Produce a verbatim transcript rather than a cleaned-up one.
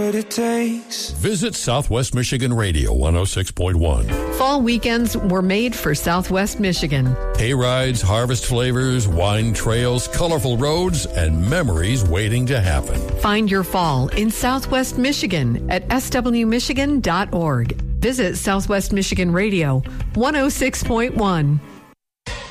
what it takes. Visit Southwest Michigan Radio one oh six point one. Fall weekends were made for Southwest Michigan. Hay rides, harvest flavors, wine trails, colorful roads, and memories waiting to happen. Find your fall in Southwest Michigan at s w michigan dot org. Visit Southwest Michigan Radio one oh six point one.